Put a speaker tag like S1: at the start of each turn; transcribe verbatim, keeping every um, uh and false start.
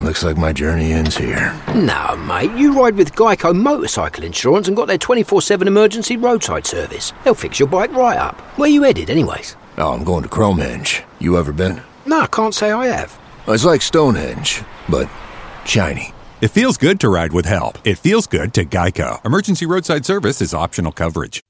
S1: Looks like my journey ends here.
S2: No, mate, you ride with Geico Motorcycle Insurance and got their twenty-four seven emergency roadside service. They'll fix your bike right up. Where you headed, anyways?
S1: Oh, I'm going to Cromenge. You ever been?
S2: No, I can't say I have.
S1: It's like Stonehenge, but shiny.
S3: It feels good to ride with help. It feels good to Geico. Emergency roadside service is optional coverage.